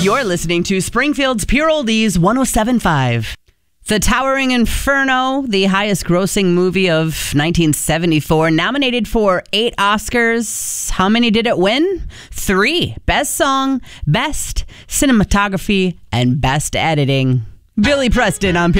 You're listening to Springfield's Pure Oldies 107.5. The Towering Inferno, the highest grossing movie of 1974, nominated for 8 Oscars. How many did it win? 3. Best Song, Best Cinematography, and Best Editing. Billy Preston on Pure